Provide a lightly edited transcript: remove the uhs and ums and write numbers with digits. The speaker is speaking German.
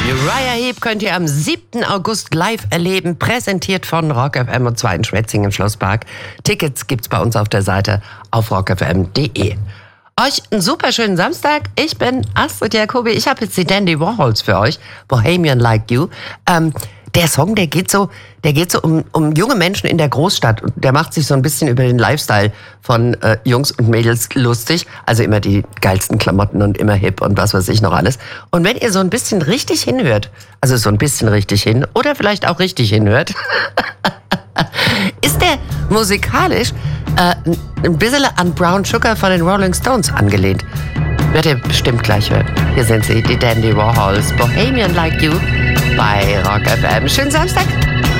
Uriah Heep könnt ihr am 7. August live erleben, präsentiert von Rock FM und zwar in Schwetzingen im Schlosspark. Tickets gibt's bei uns auf der Seite auf rockfm.de. Euch einen super schönen Samstag. Ich bin Astrid Jacobi. Ich habe jetzt die Dandy Warhols für euch. Bohemian Like You. Der Song, der geht so um junge Menschen in der Großstadt. Und der macht sich so ein bisschen über den Lifestyle von Jungs und Mädels lustig. Also immer die geilsten Klamotten und immer hip und was weiß ich noch alles. Und wenn ihr so ein bisschen richtig hinhört, also so ein bisschen richtig hin oder vielleicht auch richtig hinhört, ist der musikalisch ein bisschen an Brown Sugar von den Rolling Stones angelehnt. Werdet ihr bestimmt gleich hören. Hier sind sie, die Dandy Warhols, Bohemian Like You bei Rock FM. Schönen Samstag!